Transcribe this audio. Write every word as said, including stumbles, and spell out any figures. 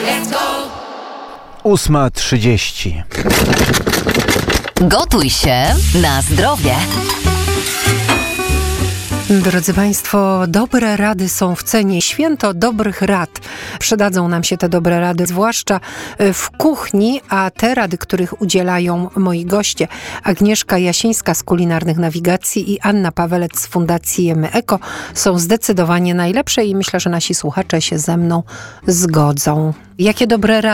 ósma trzydzieści. Gotuj się na zdrowie. Drodzy Państwo, dobre rady są w cenie. Święto dobrych rad. Przydadzą nam się te dobre rady, zwłaszcza w kuchni, a te rady, których udzielają moi goście, Agnieszka Jasińska z Kulinarnych Nawigacji i Anna Pawelec z Fundacji Jemy Eko, są zdecydowanie najlepsze i myślę, że nasi słuchacze się ze mną zgodzą. Jakie dobre rady